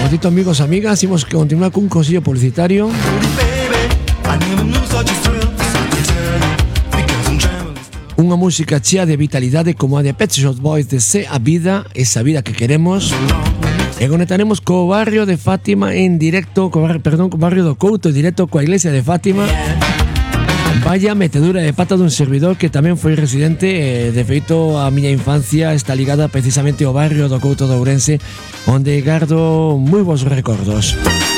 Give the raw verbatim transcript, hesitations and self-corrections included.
Gordito, amigos, amigas, imos que continuar cun consello publicitario. Unha música chea de vitalidade como a de Pet Shop Boys de Se a Vida, esa vida que queremos. E conectaremos co barrio de Fátima en directo, co barrio, perdón, co barrio do Couto, en directo coa iglesia de Fátima. Vaya metedura de pata dun servidor que tamén foi residente. De feito, a miña infancia está ligada precisamente ao barrio do Couto de Ourense, onde gardo moi bons recordos.